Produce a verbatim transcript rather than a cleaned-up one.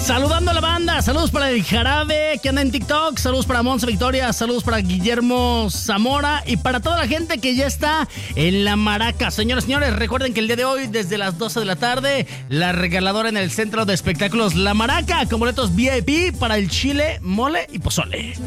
Saludando a la banda, saludos para el Jarabe que anda en TikTok, saludos para Monza Victoria, saludos para Guillermo Zamora y para toda la gente que ya está en la Maraca. Señoras y señores, recuerden que el día de hoy, desde las doce de la tarde, la regaladora en el Centro de Espectáculos La Maraca, con boletos V I P para el chile, mole y pozole.